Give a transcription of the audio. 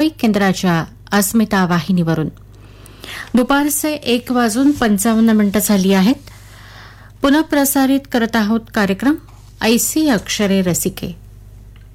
मुंबई केंद्राच्या अस्मिता वाहिनीवरून. दुपारचे 1:55 झाली आहेत. पुनः प्रसारित करत आहोत कार्यक्रम ऐसी अक्षरे रसिके.